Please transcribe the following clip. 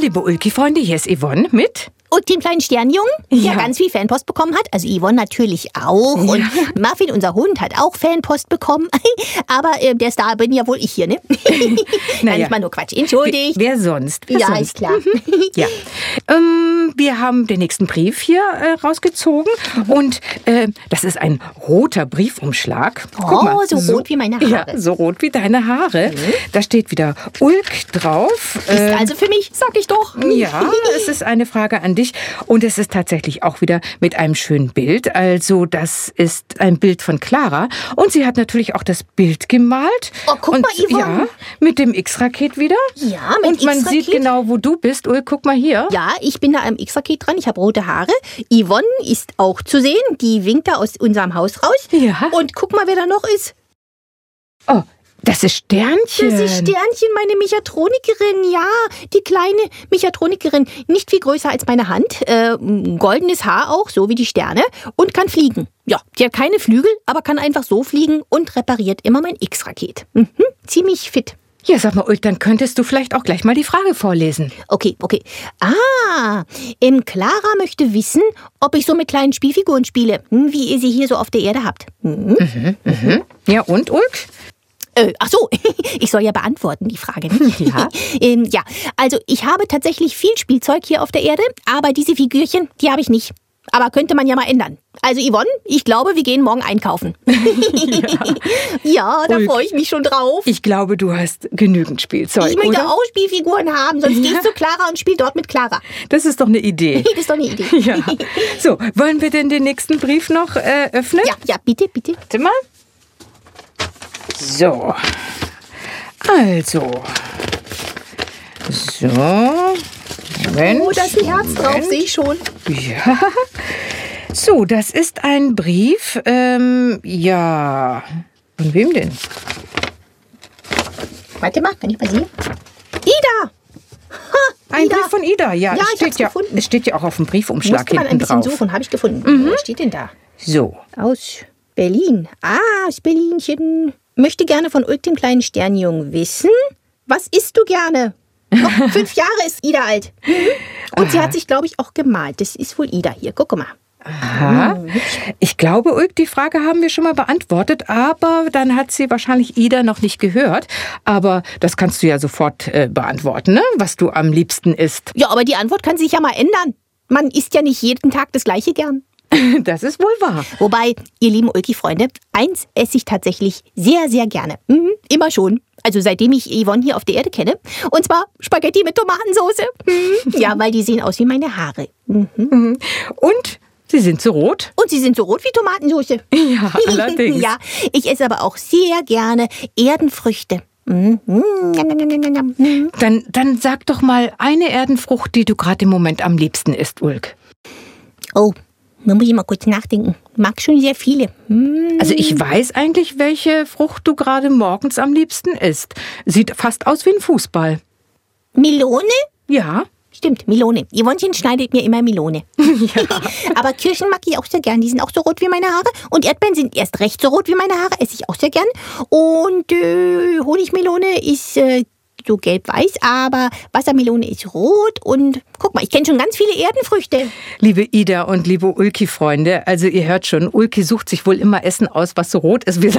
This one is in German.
liebe Ulki-Freunde, hier ist Yvonne mit... Und den kleinen Sternjungen, der ganz viel Fanpost bekommen hat. Also Yvonne natürlich auch. Ja. Und Muffin, unser Hund, hat auch Fanpost bekommen. Aber der Star bin ja wohl ich hier, ne? Naja. Mal nur Quatsch. Entschuldigt. Wer sonst? Ist klar. Ja. Wir haben den nächsten Brief hier rausgezogen. Und das ist ein roter Briefumschlag. Guck mal, so rot wie meine Haare. Ja, so rot wie deine Haare. Da steht wieder Ulk drauf. Ist also für mich, sag ich doch. Ja, es ist eine Frage an dich. Und es ist tatsächlich auch wieder mit einem schönen Bild. Also das ist ein Bild von Clara. Und sie hat natürlich auch das Bild gemalt. Oh, guck mal, Yvonne. Ja, mit dem X-Raket wieder. Ja, mit Und man X-Raket. sieht genau, wo du bist. Ulk, guck mal hier. Ja, ich bin da am X-Raket dran. Ich habe rote Haare. Yvonne ist auch zu sehen. Die winkt da aus unserem Haus raus. Ja. Und guck mal, wer da noch ist. Oh, das ist Sternchen. Das ist Sternchen, meine Mechatronikerin, ja, die kleine Mechatronikerin. Nicht viel größer als meine Hand, goldenes Haar auch, so wie die Sterne, und kann fliegen. Ja, die hat keine Flügel, aber kann einfach so fliegen und repariert immer mein X-Raket. Ziemlich fit. Ja, sag mal, Ulk, dann könntest du vielleicht auch gleich mal die Frage vorlesen. Okay. Clara möchte wissen, ob ich so mit kleinen Spielfiguren spiele, wie ihr sie hier so auf der Erde habt. Ja, und, Ulk? Ach so, ich soll ja beantworten, die Frage. Ja. Ja, also ich habe tatsächlich viel Spielzeug hier auf der Erde, aber diese Figürchen, die habe ich nicht. Aber könnte man ja mal ändern. Also Yvonne, ich glaube, wir gehen morgen einkaufen. Ja, da freue ich mich schon drauf. Ich glaube, du hast genügend Spielzeug, Ich möchte oder? auch Spielfiguren haben, sonst gehst du Clara und spiel dort mit Clara. Das ist doch eine Idee. Das ist doch eine Idee. Ja. So, wollen wir denn den nächsten Brief noch öffnen? Ja, bitte. Warte mal. So. Also. So. Moment. Oh, da ist ein Herz drauf, sehe ich schon. Ja. So, das ist ein Brief. Ja. Von wem denn? Warte mal, kann ich mal sehen? Ida! Ein Brief von Ida, ja. Ja, ich hab's gefunden. Es steht ja auch auf dem Briefumschlag Musste man hinten ein bisschen drauf. suchen, habe ich gefunden. Was steht denn da? So. Aus Berlin. Aus Berlinchen. Möchte gerne von Ulk, dem kleinen Sternjungen, wissen, was isst du gerne? Oh, 5 Jahre ist Ida alt. Und sie hat sich, glaube ich, auch gemalt. Das ist wohl Ida hier. Guck mal. Aha. Ich glaube, Ulk, die Frage haben wir schon mal beantwortet, aber dann hat sie wahrscheinlich Ida noch nicht gehört. Aber das kannst du ja sofort beantworten, ne? Was du am liebsten isst. Ja, aber die Antwort kann sich ja mal ändern. Man isst ja nicht jeden Tag das Gleiche gern. Das ist wohl wahr. Wobei, ihr lieben Ulki-Freunde, eins esse ich tatsächlich sehr, sehr gerne. Immer schon. Also seitdem ich Yvonne hier auf der Erde kenne. Und zwar Spaghetti mit Tomatensauce. Ja, weil die sehen aus wie meine Haare. Und sie sind so rot. Und sie sind so rot wie Tomatensauce. Ja, allerdings. Ja, ich esse aber auch sehr gerne Erdenfrüchte. Dann sag doch mal eine Erdenfrucht, die du gerade im Moment am liebsten isst, Ulk. Oh, da muss ich mal kurz nachdenken. Mag schon sehr viele. Also ich weiß eigentlich, welche Frucht du gerade morgens am liebsten isst. Sieht fast aus wie ein Fußball. Melone? Ja. Stimmt, Melone. Yvonnchen schneidet mir immer Melone. Ja. Aber Kirschen mag ich auch sehr gern. Die sind auch so rot wie meine Haare. Und Erdbeeren sind erst recht so rot wie meine Haare. Esse ich auch sehr gern. Und Honigmelone ist so gelb-weiß, aber Wassermelone ist rot. Und guck mal, ich kenne schon ganz viele Erdenfrüchte. Liebe Ida und liebe Ulki-Freunde, also ihr hört schon, Ulki sucht sich wohl immer Essen aus, was so rot ist wie